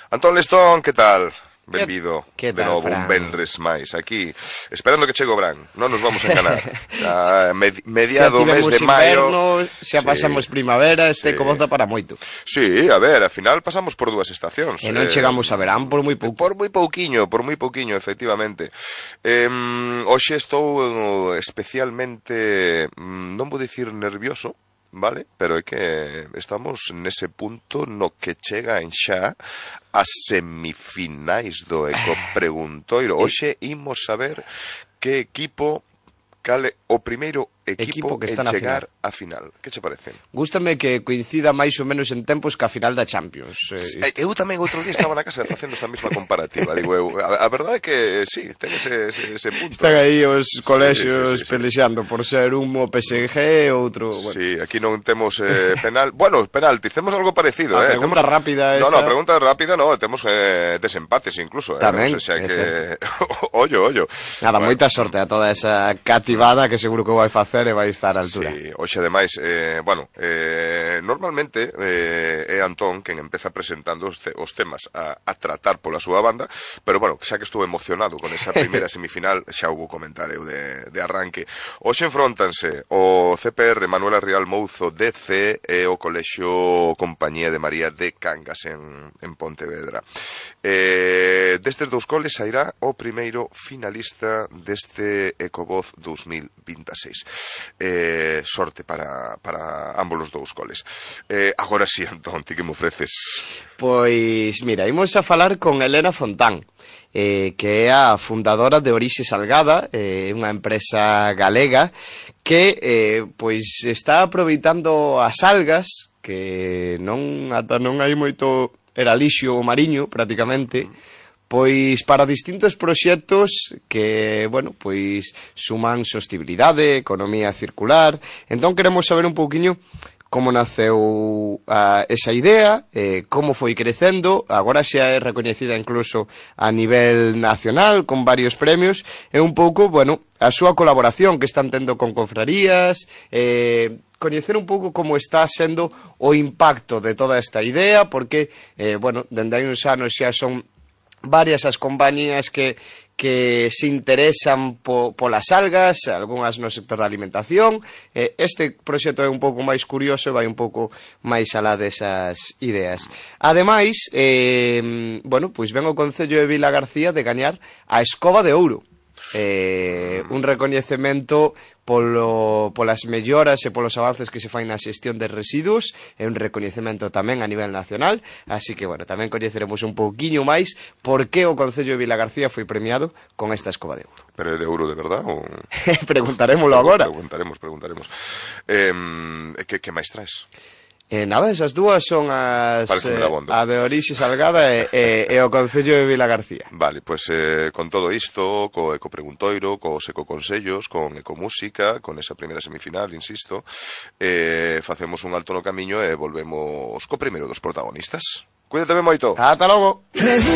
Antón Lestón, que tal? Benvido de novo, un venres máis aquí, esperando que chegue o Bran. Non nos vamos a enganar. Xa, mediado o mes de maio, xa pasamos primavera, coboza para moito. Sí, a ver, ao final pasamos por dúas estacións. E non chegamos a verán por moi pouco. Por moi pouquiño, efectivamente. Hoxe estou especialmente, non vou dicir nervioso, vale? Pero é que estamos nese punto no que chega en xa as semifinais do Ecopreguntoiro. Hoxe imos saber que equipo, cale o primeiro equipo que está en chegar a final. Que che parece? Gústame que coincida máis ou menos en tempos ca final da Champions. Eu tamén outro día estaba na casa facendo esta mesma comparativa. Digo, a verdade é que sí, ten ese punto. Están aí os colexios pelexando por ser un o PSG e outro... Sí, aquí non temos penal... Bueno, penaltis, temos algo parecido. A pregunta rápida esa... No, pregunta rápida no, temos desempates incluso. Tamén. O sea que... Ollo. Nada, moita sorte a toda esa cativada que seguro que vai facer e vai estar a altura. Sí, hoxe ademais, normalmente é Antón quen empeza presentando os temas a tratar pola súa banda, pero bueno, xa que estou emocionado con esa primeira semifinal, xa hubo comentario de arranque. Hoxe enfróntanse o CPR Manuela Rial Mouzo DC e o Colexio Compañía de María de Cangas en Pontevedra. Destes dous coles sairá o primeiro finalista deste Ecovoz 2026. Sorte para ambos os dous coles. Agora si, Antón, ti que me ofreces? Pois, mira, imos a falar con Elena Fontán, que é a fundadora de Orixe Salgada, unha empresa galega que pois está aproveitando as algas, que non hai moito, era lixo mariño prácticamente, pois para distintos proxectos que, bueno, pois suman sostibilidade, economía circular. Entón queremos saber un pouquiño como naceu esa idea, como foi crecendo, agora xa é recoñecida incluso a nivel nacional con varios premios, e un pouco, bueno, a súa colaboración que están tendo con confrarías, coñecer un pouco como está sendo o impacto de toda esta idea, porque, bueno, dende hai uns anos xa son varias as compañías que se interesan polas algas, algunhas no sector da alimentación. Este proxecto é un pouco máis curioso e vai un pouco máis alá desas ideas. Ademais, bueno, pois ven o Concello de Vilagarcía de gañar a Escoba de Ouro. Un recoñecemento polas melloras e polos avances que se fai na xestión de residuos, é un recoñecemento tamén a nivel nacional, así que, bueno, tamén coñeceremos un pouquiño máis por que o Concello de Vilagarcía foi premiado con esta Escoba de Ouro. Pero é de ouro de verdad? Ou... Preguntarémolo agora. Preguntaremos. Que máis traes? Nada, esas dúas son a de Orixe Salgada e o Concello de Vilagarcía. Vale, pois con todo isto, co Ecopreguntoiro, cos Ecoconsellos, con Ecomúsica, con esa primeira semifinal, insisto, facemos un alto no camiño e volvemos co primeiro dos protagonistas. Cuídate ben moito. Ata logo.